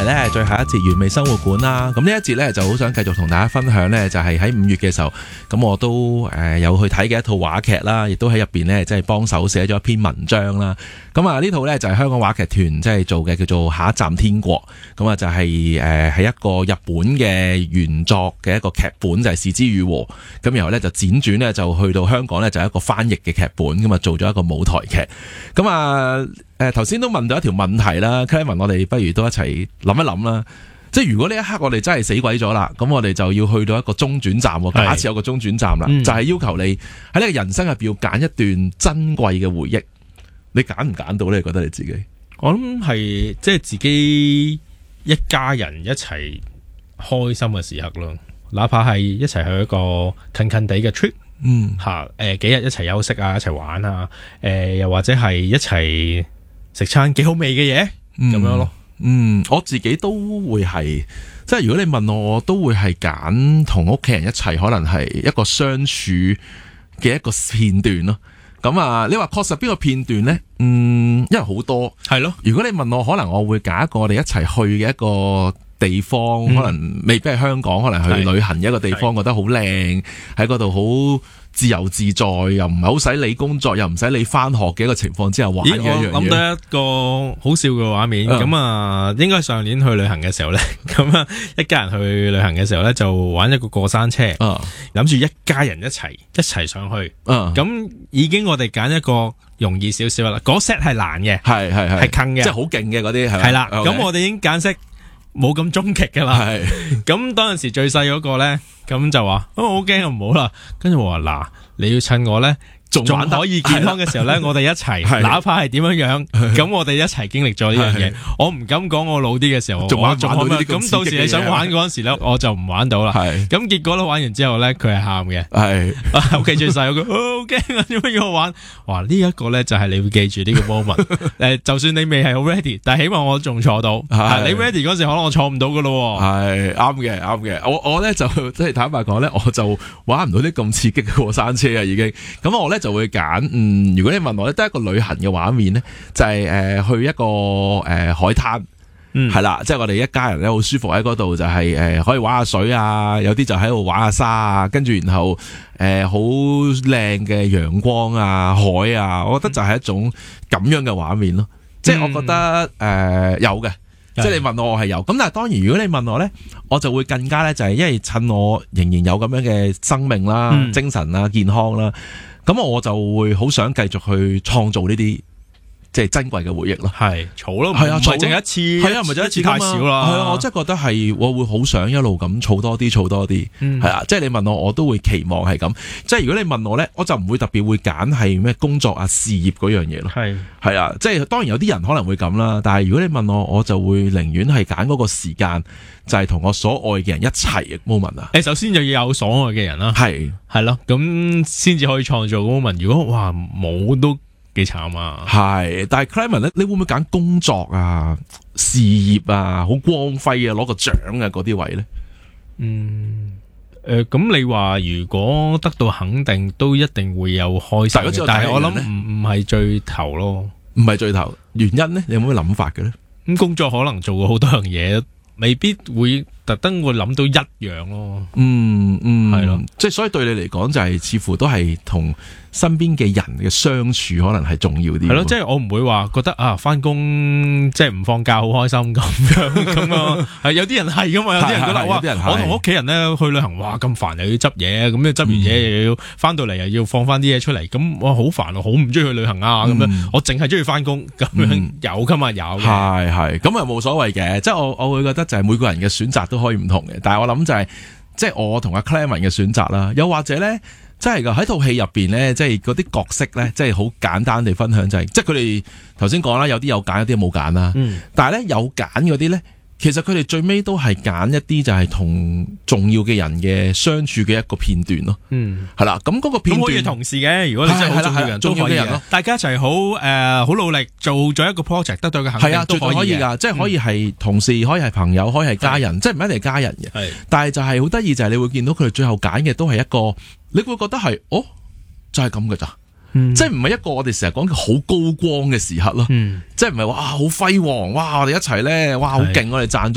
咧最後一節完美生活館啦。咁呢一節咧就好想繼續同大家分享咧，就係喺5月嘅時候，咁我都有去睇嘅一套話劇啦，亦都喺入邊咧即係幫手寫咗一篇文章啦。咁啊呢套咧就係香港話劇團即係做嘅，叫做下一站天國。咁啊就係喺一個日本嘅原作嘅一個劇本，就係是枝裕和。咁然後咧就輾轉咧就去到香港咧就係一個翻譯嘅劇本，咁啊做咗一個舞台劇。咁啊頭先都問到一條問題啦 Clement 我哋不如都一齊諗一諗啦。即係如果呢一刻我哋真係死鬼咗啦，咁我哋就要去到一個中轉站，假設有個中轉站啦，就係要求你喺呢個人生入邊要揀一段珍貴嘅回憶，你揀唔揀到咧？你覺得你自己？ 我諗係即係自己一家人一齊開心嘅時刻咯，哪怕係一齊去一個近近地嘅 trip， 幾日一齊休息啊，一齊玩啊，又或者係一齊食餐幾好味嘅嘢咁樣咯。 我自己都會係，即係如果你問我都會係揀同屋企人一齊，可能係一個相處嘅一個片段咯。咁啊，你話確實邊個片段呢？因為好多係咯。如果你問我，可能我會揀一個我哋一齊去嘅一個地方，可能未必係香港，可能去旅行嘅一個地方，覺得好靚，喺嗰度好自由自在，又唔係好使理工作，又唔使理翻學嘅一個情況之下玩嘅一樣嘢。 我諗到一個好笑嘅畫面，咁啊，應該上年去旅行嘅時候呢，咁啊，一家人去旅行嘅時候呢，就玩一個過山車，諗住一家人一齊上去，咁已經我哋揀一個容易少少啦，嗰 set 係難嘅，係近嘅，即係好勁嘅嗰啲係啦，咁我哋已經揀識冇咁終極噶啦，咁當陣時最細嗰個咧，咁就話好驚啊，唔好啦，跟住我話嗱，你要趁我咧仲可以健康嘅時候咧，我哋一齊，哪怕係點樣，咁我哋一齊經歷咗呢樣嘢。我唔敢講我老啲嘅時候，仲玩到呢啲咁，到時你想玩嗰陣時咧，我就唔玩到啦。咁結果咧玩完之後咧，佢係喊嘅，屋企最細嗰個好驚啊，點解要我玩？哇！呢一個咧就係你會記住呢個 moment。就算你未係好 ready，但係起碼我仲坐到。你 ready 嗰時可能我坐唔到噶咯。係啱嘅。我咧就即係坦白講咧，我就玩唔到啲咁刺激嘅過山車啊，已經。咁我咧就會揀，如果你問我咧，都係一個旅行嘅畫面咧，就係去一個海灘，係啦，即係我哋一家人咧好舒服喺嗰度，就係可以玩下水啊，有啲就喺度玩下沙啊，跟住然後好靚嘅陽光啊、海啊，我覺得就係一種咁樣嘅畫面咯。即係我覺得有嘅。即係你問我係有，咁但係當然如果你問我咧，我就會更加咧就係因為趁我仍然有咁樣嘅生命啦、精神啦、健康啦，咁我就會好想繼續去創造呢啲即係珍貴嘅回憶咯。係儲咯，係啊，儲淨一次，係啊，唔係淨一次太少啦。係啊，我真係覺得係我會好想一路咁儲多啲，係啊，即係你問我都會期望係咁。即係如果你問我咧，我就唔會特別會揀係咩工作啊、事業嗰樣嘢咯。係啊，即係當然有啲人可能會咁啦，但係如果你問我，我就會寧願係揀嗰個時間，就係同我所愛嘅人一齊嘅 moment 啊。首先就要有所愛嘅人啦，係咯，咁先至可以創造 moment。如果哇冇都幾慘啊。係，但係 Clement 咧，你會唔會揀工作啊、事業啊、好光輝啊、攞個獎啊嗰啲位咧？咁你話如果得到肯定，都一定會有開心嘅，但係我諗唔係最頭咯，唔係最頭。原因咧，你有冇咩諗法嘅咧？咁工作可能做過好多樣嘢，未必會特登會諗到一樣咯。係咯，即係所以對你嚟講就係似乎都係同身邊嘅人嘅相處可能係重要啲。係咯，即係我唔會話覺得啊，翻工即係唔放假好開心咁樣啊。係有啲人係噶嘛，有啲人覺得哇，我同屋企人咧去旅行，哇咁煩，又要執嘢，咁你執完嘢又要翻到嚟又要放翻啲嘢出嚟，咁我好煩啊，好唔中意去旅行啊咁樣。我淨係中意翻工咁樣，有噶嘛，有嘅。係咁啊，冇所謂嘅。即係我會覺得就係每個人嘅選擇都可以唔同嘅，但係我諗就係即係我同阿 Clement 嘅選擇啦，又或者咧。真係噶喺套戲入邊咧，即係嗰啲角色咧，即係好簡單地分享就係，即係佢哋頭先講啦，有啲有揀，有啲冇揀啦。但係咧有揀嗰啲咧，其實佢哋最尾都係揀一啲就係同重要嘅人嘅相處嘅一個片段咯。係啦，咁嗰個片段可以同事嘅，如果你真係好重要嘅人，重要嘅人咯，大家一齊好努力做咗一個 project， 得到嘅肯定都可以噶，即係可以係同事，可以係朋友，可以係家人，即係唔一定係家人嘅。但係就係好得意，就係你會見到佢哋最後揀嘅都係一個。你會覺得係就係咁噶咋，即係唔係一個我哋成日講嘅好高光嘅時刻咯，即係唔係話好輝煌，哇我哋一齊咧，哇好勁，我哋賺咗。